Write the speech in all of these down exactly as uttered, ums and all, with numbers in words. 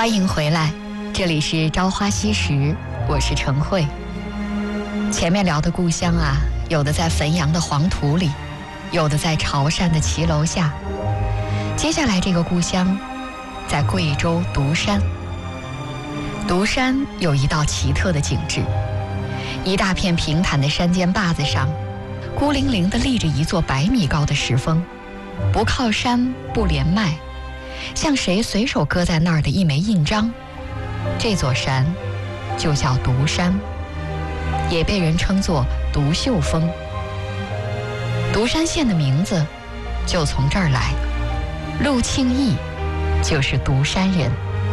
欢迎回来，这里是朝花夕拾，我是程慧。前面聊的故乡啊，有的在汾阳的黄土里，有的在潮汕的骑楼下。接下来这个故乡，在贵州独山。独山有一道奇特的景致，一大片平坦的山间坝子上，孤零零地立着一座百米高的石峰，不靠山，不连麦，像谁随手搁在那儿的一枚印章。这座山就叫独山，也被人称作独秀峰。独山县的名字就从这儿来，陆庆义就是独山人。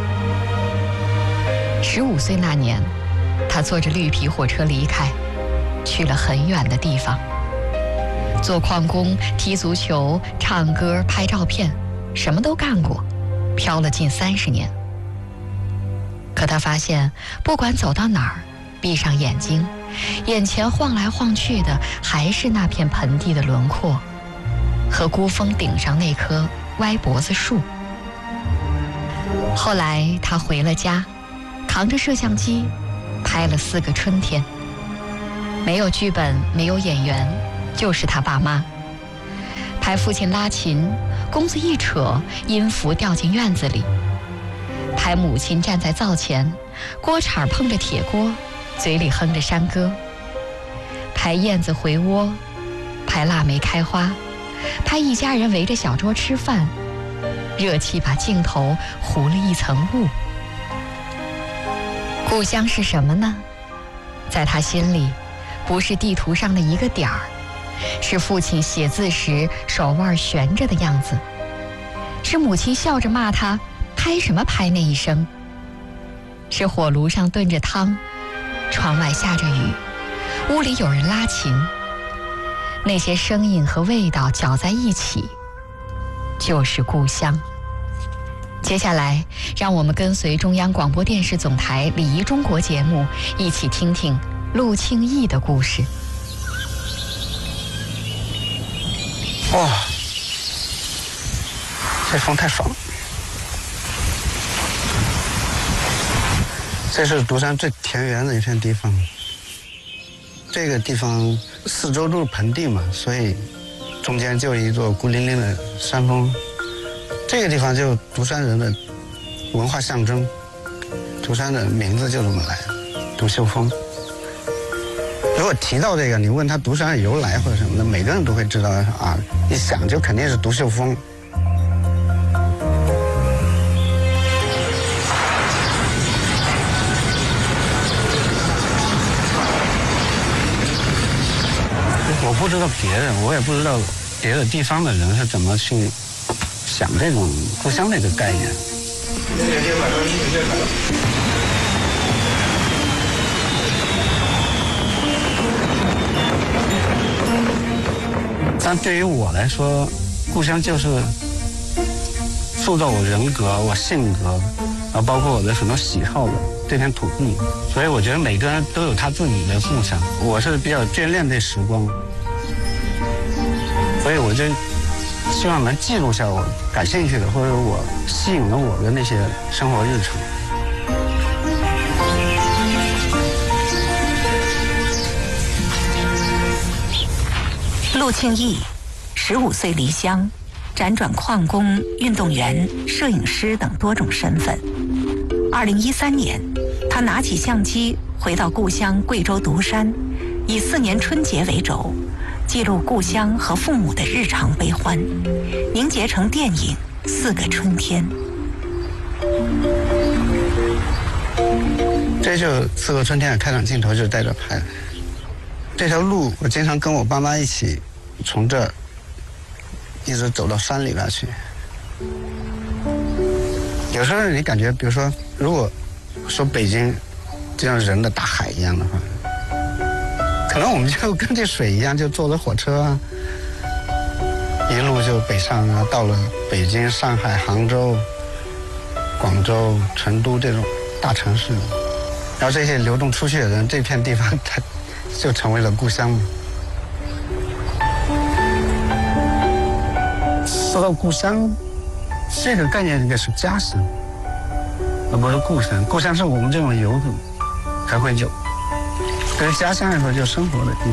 十五岁那年，他坐着绿皮火车离开，去了很远的地方，做矿工、踢足球、唱歌、拍照片，什么都干过，漂了近三十年。可他发现，不管走到哪儿，闭上眼睛，眼前晃来晃去的还是那片盆地的轮廓，和孤峰顶上那棵歪脖子树。后来他回了家，扛着摄像机拍了四个春天，没有剧本，没有演员，就是他爸妈。拍父亲拉琴，弓子一扯，音符掉进院子里；拍母亲站在灶前，锅铲碰着铁锅，嘴里哼着山歌；拍燕子回窝，拍腊梅开花，拍一家人围着小桌吃饭，热气把镜头糊了一层雾。故乡是什么呢？在他心里，不是地图上的一个点儿，是父亲写字时手腕悬着的样子，是母亲笑着骂他拍什么拍那一声，是火炉上炖着汤，窗外下着雨，屋里有人拉琴，那些声音和味道搅在一起，就是故乡。接下来，让我们跟随中央广播电视总台礼仪中国节目，一起听听陆庆义的故事。 哇，这风太爽了！这是独山最田园的一片地方。这个地方四周都是盆地嘛，所以中间就一座孤零零的山峰。这个地方就独山人的文化象征，独山的名字就这么来的，独秀峰。如果提到这个，你问他独山的由来或者什么的，每个人都会知道啊，一想就肯定是独秀峰。我不知道别人，我也不知道别的地方的人是怎么去想这种故乡这个概念。但对于我来说，故乡就是塑造我人格、我性格，啊，包括我的很多喜好的这片土地。所以我觉得每个人都有他自己的故乡。我是比较眷恋这时光，所以我就希望能记录下我感兴趣的或者我吸引了我的那些生活日常。 陆庆义，十五岁离乡，辗转矿工、运动员、摄影师等多种身份。二零一三年，他拿起相机回到故乡贵州独山，以四年春节为轴，记录故乡和父母的日常悲欢，凝结成电影《四个春天》。 这就《四个春天》的开场镜头就是在这拍的。这条路我经常跟我爸妈一起从这儿一直走到山里边去。有时候你感觉，比如说，如果说北京就像人的大海一样的话，可能我们就跟这水一样，就坐着火车啊，一路就北上啊，到了北京、上海、杭州、广州、成都这种大城市，然后这些流动出去的人，这片地方它就成为了故乡。说到故乡这个概念，应该是家乡。 而不是故乡。故乡是我们这种游子才会有，对于家乡来说就生活的地方。